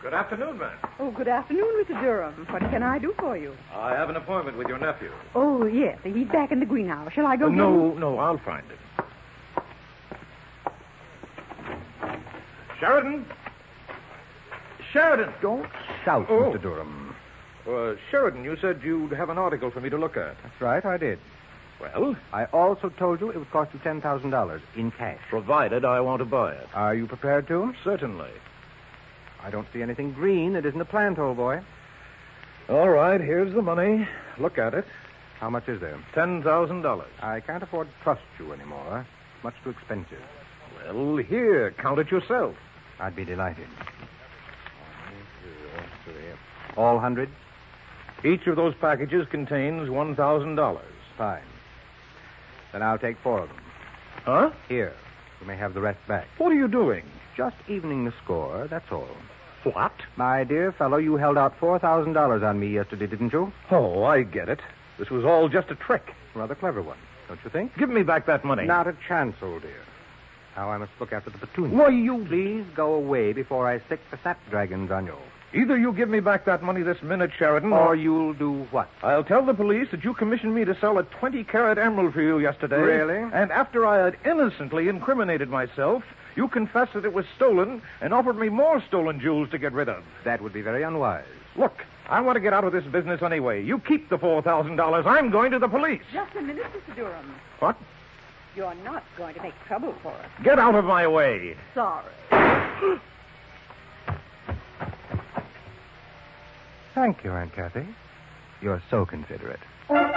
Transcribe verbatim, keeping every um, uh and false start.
Good afternoon, ma'am. Oh, good afternoon, Mister Durham. What can I do for you? I have an appointment with your nephew. Oh, yes. He's back in the greenhouse. Shall I go Uh, get no, him? no, I'll find him. Sheridan? Sheridan! Don't shout, Oh. Mister Durham. Uh, Sheridan, you said you'd have an article for me to look at. That's right, I did. Well, I also told you it would cost you ten thousand dollars in cash. provided I want to buy it. Are you prepared to? Certainly. I don't see anything green that isn't a plant, old boy. All right, here's the money. Look at it. How much is there? Ten thousand dollars. I can't afford to trust you anymore. It's much too expensive. Well, here, count it yourself. I'd be delighted. All hundred? Each of those packages contains one thousand dollars. Fine. Then I'll take four of them. Huh? Here. You may have the rest back. What are you doing? Just evening the score, that's all. What? My dear fellow, you held out four thousand dollars on me yesterday, didn't you? Oh, I get it. This was all just a trick. Rather clever one, don't you think? Give me back that money. Not a chance, old dear. Now I must look after the petunia. Why, you... Please go away before I stick the snapdragons on you. Either you give me back that money this minute, Sheridan, Or or... you'll do what? I'll tell the police that you commissioned me to sell a twenty-carat emerald for you yesterday. Really? And after I had innocently incriminated myself, you confessed that it was stolen and offered me more stolen jewels to get rid of. That would be very unwise. Look, I want to get out of this business anyway. You keep the four thousand dollars. I'm going to the police. Just a minute, Mister Durham. What? You're not going to make trouble for us. Get out of my way. Sorry. Thank you, Aunt Kathy. You're so considerate.